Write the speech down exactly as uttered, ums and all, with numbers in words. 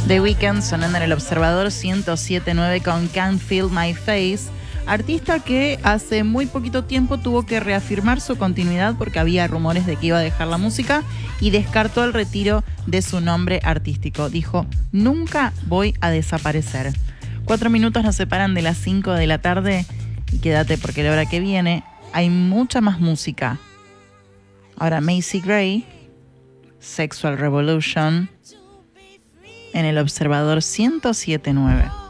The Weeknd sonando en el Observador ciento siete punto nueve con Can't Feel My Face, artista que hace muy poquito tiempo tuvo que reafirmar su continuidad porque había rumores de que iba a dejar la música y descartó el retiro de su nombre artístico. Dijo, nunca voy a desaparecer. Cuatro minutos nos separan de las cinco de la tarde y quédate porque la hora que viene hay mucha más música. Ahora Macy Gray, Sexual Revolution, en el Observador ciento siete punto nueve.